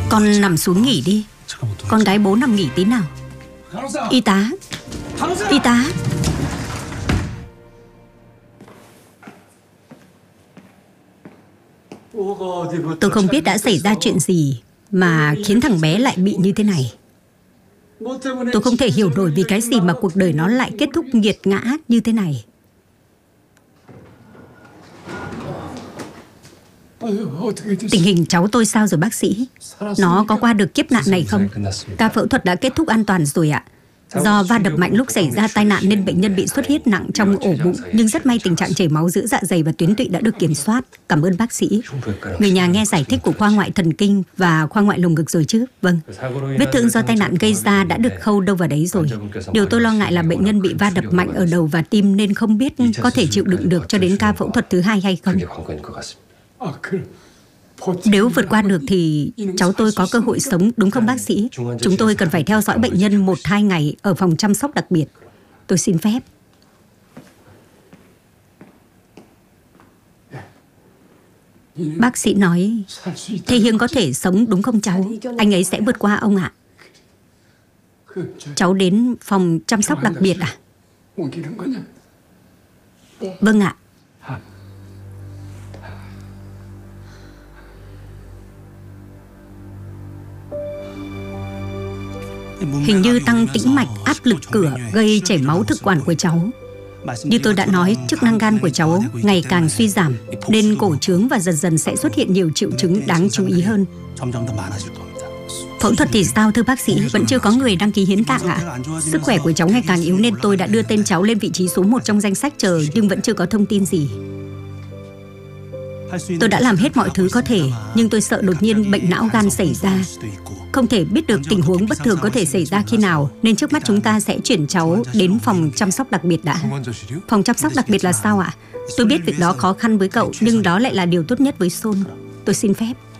Con nằm xuống nghỉ đi. Con gái bố nằm nghỉ tí nào. Y tá. Y tá. Tôi không biết đã xảy ra chuyện gì mà khiến thằng bé lại bị như thế này. Tôi không thể hiểu nổi vì cái gì mà cuộc đời nó lại kết thúc nghiệt ngã như thế này. Tình hình cháu tôi sao rồi bác sĩ? Nó có qua được kiếp nạn này không? Ca phẫu thuật đã kết thúc an toàn rồi ạ. Do va đập mạnh lúc xảy ra tai nạn nên bệnh nhân bị xuất huyết nặng trong ổ bụng, nhưng rất may tình trạng chảy máu giữa dạ dày và tuyến tụy đã được kiểm soát. Cảm ơn bác sĩ. Người nhà nghe giải thích của khoa ngoại thần kinh và khoa ngoại lồng ngực rồi chứ? Vâng. Vết thương do tai nạn gây ra đã được khâu đâu vào đấy rồi. Điều tôi lo ngại là bệnh nhân bị va đập mạnh ở đầu và tim nên không biết có thể chịu đựng được cho đến ca phẫu thuật thứ 2 hay không. Nếu vượt qua được thì cháu tôi có cơ hội sống, đúng không bác sĩ? Chúng tôi cần phải theo dõi bệnh nhân 1-2 ngày ở phòng chăm sóc đặc biệt. Tôi xin phép. Bác sĩ nói Thế Hiêng có thể sống đúng không cháu? Anh ấy sẽ vượt qua ông ạ. Cháu đến phòng chăm sóc đặc biệt à? Vâng ạ. Hình như tăng tĩnh mạch áp lực cửa gây chảy máu thực quản của cháu. Như tôi đã nói, chức năng gan của cháu ngày càng suy giảm, nên cổ trướng và dần dần sẽ xuất hiện nhiều triệu chứng đáng chú ý hơn. Phẫu thuật thì sao thưa bác sĩ? Vẫn chưa có người đăng ký hiến tạng ạ. Sức khỏe của cháu ngày càng yếu nên tôi đã đưa tên cháu lên vị trí số 1 trong danh sách chờ, nhưng vẫn chưa có thông tin gì. Tôi đã làm hết mọi thứ có thể, nhưng tôi sợ đột nhiên bệnh não gan xảy ra. Không thể biết được tình huống bất thường có thể xảy ra khi nào, nên trước mắt chúng ta sẽ chuyển cháu đến phòng chăm sóc đặc biệt đã. Phòng chăm sóc đặc biệt là sao ạ? Tôi biết việc đó khó khăn với cậu, nhưng đó lại là điều tốt nhất với Sol. Tôi xin phép.